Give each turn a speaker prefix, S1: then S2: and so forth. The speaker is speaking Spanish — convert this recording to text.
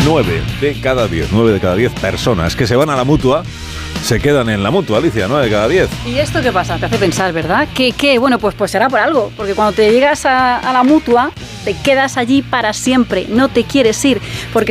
S1: 9 de cada 10 personas que se van a la Mutua se quedan en la Mutua, Alicia, 9 de cada 10.
S2: ¿Y esto qué pasa? Te hace pensar, ¿verdad? Que bueno, pues será por algo, porque cuando te llegas a la Mutua, te quedas allí para siempre, no te quieres ir, porque